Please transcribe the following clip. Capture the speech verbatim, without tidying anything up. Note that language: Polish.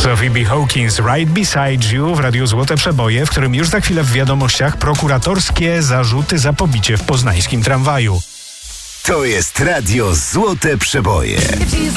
Sophie B. Hawkins, Right Beside You w Radiu Złote Przeboje, w którym już za chwilę w wiadomościach prokuratorskie zarzuty za pobicie w poznańskim tramwaju. To jest Radio Złote Przeboje.